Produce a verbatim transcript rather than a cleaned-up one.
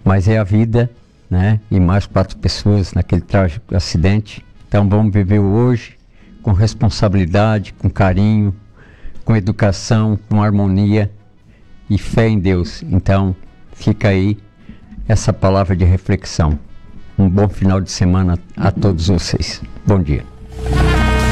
mas é a vida, né? E mais quatro pessoas naquele trágico acidente. Então vamos viver o hoje com responsabilidade, com carinho, com educação, com harmonia e fé em Deus. Então fica aí essa palavra de reflexão. Um bom final de semana a todos vocês. Bom dia.